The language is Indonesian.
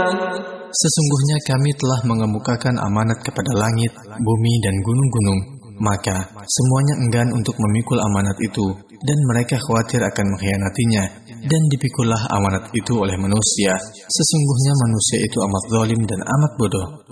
Sesungguhnya kami telah mengemukakan amanat kepada langit, bumi dan gunung-gunung. Maka semuanya enggan untuk memikul amanat itu, dan mereka khawatir akan mengkhianatinya. Dan dipikullah amanat itu oleh manusia. Sesungguhnya manusia itu amat zalim dan amat bodoh.